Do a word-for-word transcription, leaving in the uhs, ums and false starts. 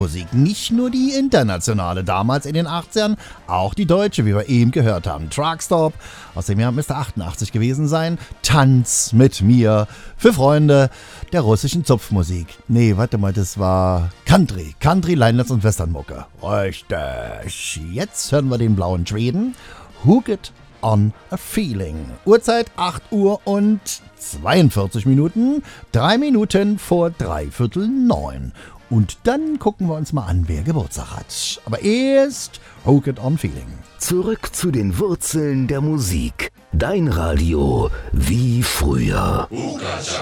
Musik, nicht nur die internationale, damals in den achtzigern, auch die deutsche, wie wir eben gehört haben. Truckstop, aus dem Jahr müsste achtundachtzig gewesen sein. Tanz mit mir, für Freunde der russischen Zupfmusik. Nee, warte mal, das war Country, Country, Leinlatz und Westernmucke. Richtig, jetzt hören wir den blauen Schweden, Hooked on a Feeling. Uhrzeit acht Uhr und zweiundvierzig Minuten, drei Minuten vor dreiviertel neun. Und dann gucken wir uns mal an, wer Geburtstag hat. Aber erst Hooked on Feeling. Zurück zu den Wurzeln der Musik. Dein Radio wie früher.